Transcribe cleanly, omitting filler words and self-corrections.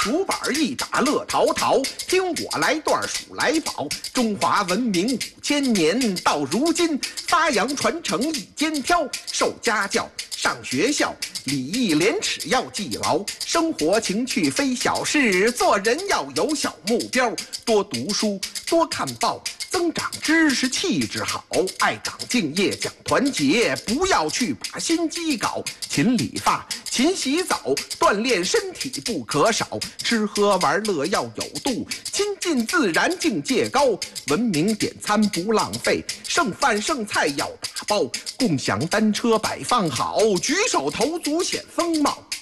竹板一打乐陶陶。听我来段数来宝，中华文明5000年，到如今发扬传承一肩挑。受家教，上学校，礼义廉耻要记牢，生活情趣非小事，做人要有小目标，多读书，多看报。增长知识，气质好，爱岗敬业，讲团结，不要去把心机搞。勤理发，勤洗澡，锻炼身体不可少。吃喝玩乐要有度，亲近自然，境界高。文明点餐不浪费，剩饭剩菜要打包。共享单车摆放好，举手投足显风貌。